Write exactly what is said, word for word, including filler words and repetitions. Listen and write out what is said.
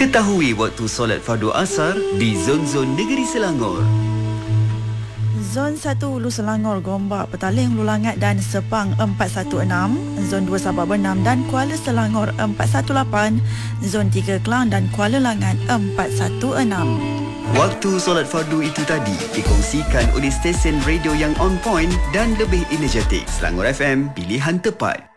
Ketahui waktu solat fardu asar di zon-zon negeri Selangor. Zon satu Hulu Selangor, Gombak, Petaling, Hulu Langat dan Sepang empat satu enam. Zon dua Sabak Bernam dan Kuala Selangor empat satu lapan. Zon tiga Kelang dan Kuala Langat empat satu enam. Waktu solat fardu itu tadi dikongsikan oleh stesen radio yang on point dan lebih energetik. Selangor F M, pilihan tepat.